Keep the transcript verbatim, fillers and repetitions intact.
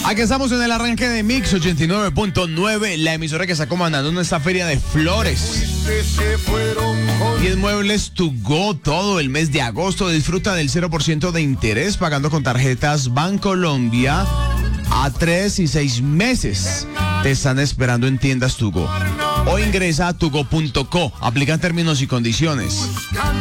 Aquí estamos en el arranque de Mix ochenta y nueve punto nueve, la emisora que está comandando esta feria de flores. Y en Muebles To Go todo el mes de agosto. Disfruta del cero por ciento de interés pagando con tarjetas Bancolombia a tres y seis meses. Te están esperando en tiendas To Go. O ingresa a tugo punto co. Aplican términos y condiciones.